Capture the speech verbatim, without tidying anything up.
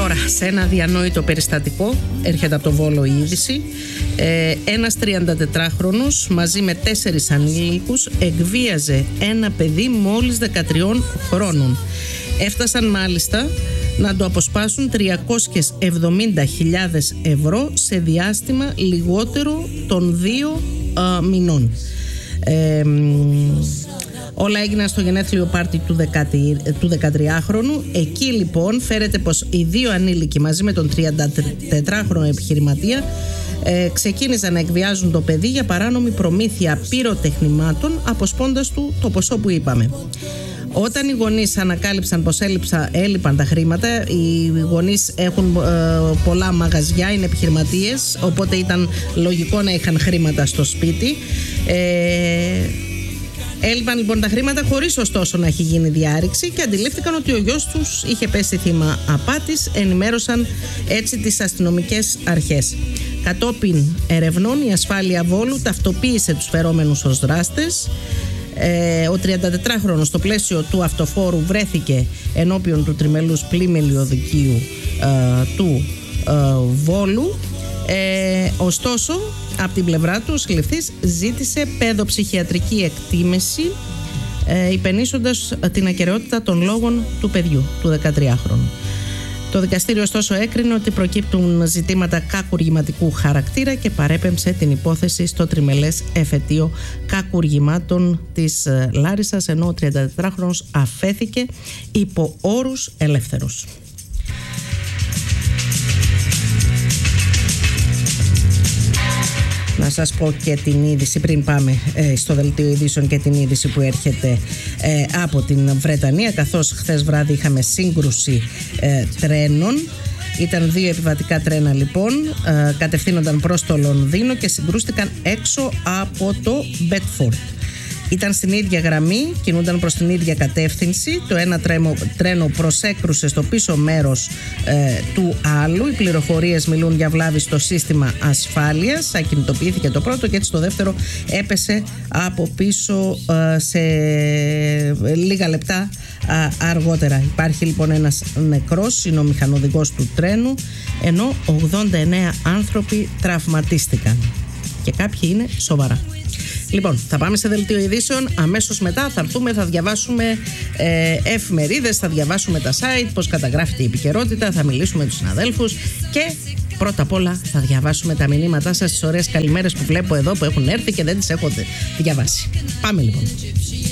Τώρα, σε ένα διανόητο περιστατικό, έρχεται από το Βόλο η είδηση, ε, ένας τριαντατετράχρονος μαζί με τέσσερις ανήλικους εκβίαζε ένα παιδί μόλις δεκατρία χρόνων. Έφτασαν μάλιστα να το αποσπάσουν τριακόσιες εβδομήντα χιλιάδες ευρώ σε διάστημα λιγότερο των δύο α, μηνών. Ε, Όλα έγιναν στο γενέθλιο πάρτι του δεκατριάχρονου. Εκεί λοιπόν φέρεται πως οι δύο ανήλικοι μαζί με τον τριαντατετράχρονο επιχειρηματία ε, ξεκίνησαν να εκβιάζουν το παιδί για παράνομη προμήθεια πυροτεχνημάτων, αποσπώντας του το ποσό που είπαμε. Όταν οι γονείς ανακάλυψαν πως έλειψα, έλειπαν τα χρήματα, οι γονείς έχουν ε, πολλά μαγαζιά, είναι επιχειρηματίες, οπότε ήταν λογικό να είχαν χρήματα στο σπίτι. Ε, Έλειπαν λοιπόν τα χρήματα χωρίς ωστόσο να έχει γίνει διάρρηξη και αντιλήφθηκαν ότι ο γιος τους είχε πέσει θύμα απάτης, ενημέρωσαν έτσι τις αστυνομικές αρχές. Κατόπιν ερευνών η ασφάλεια Βόλου ταυτοποίησε τους φερόμενους ως δράστες. Ε, ο τριαντατετράχρονος στο πλαίσιο του αυτοφόρου βρέθηκε ενώπιον του τριμελούς πλημελιωδικείου ε, του ε, Βόλου. Ε, ωστόσο, από την πλευρά του ο συλληφθής ζήτησε παιδοψυχιατρική εκτίμηση, ε, υπενήσοντας την ακεραιότητα των λόγων του παιδιού, του δεκατριάχρονου. Το δικαστήριο ωστόσο έκρινε ότι προκύπτουν ζητήματα κακουργηματικού χαρακτήρα και παρέπεμψε την υπόθεση στο τριμελές εφετείο κακουργημάτων της Λάρισσας, ενώ ο τριαντατετράχρονος αφέθηκε υπό όρους ελεύθερος. Να σας πω και την είδηση πριν πάμε ε, στο δελτίο ειδήσεων και την είδηση που έρχεται ε, από την Βρετανία, καθώς χθες βράδυ είχαμε σύγκρουση ε, τρένων. Ήταν δύο επιβατικά τρένα λοιπόν, ε, κατευθύνονταν προς το Λονδίνο και συγκρούστηκαν έξω από το Μπέτφορντ. Ήταν στην ίδια γραμμή, κινούνταν προς την ίδια κατεύθυνση. Το ένα τρένο, τρένο προσέκρουσε στο πίσω μέρος ε, του άλλου. Οι πληροφορίες μιλούν για βλάβη στο σύστημα ασφάλειας. Ακινητοποιήθηκε το πρώτο και έτσι το δεύτερο έπεσε από πίσω ε, σε λίγα λεπτά ε, αργότερα. Υπάρχει λοιπόν ένας νεκρός, είναι ο μηχανοδηγός του τρένου, ενώ ογδόντα εννέα άνθρωποι τραυματίστηκαν και κάποιοι είναι σοβαρά. Λοιπόν, θα πάμε σε δελτίο ειδήσεων. Αμέσως μετά θα έρθουμε, θα διαβάσουμε ε, εφημερίδες, θα διαβάσουμε τα site, πώς καταγράφεται η επικαιρότητα, θα μιλήσουμε με τους συναδέλφους και πρώτα απ' όλα θα διαβάσουμε τα μηνύματά σας, τις ωραίες καλημέρες που βλέπω εδώ που έχουν έρθει και δεν τις έχω διαβάσει. Πάμε λοιπόν.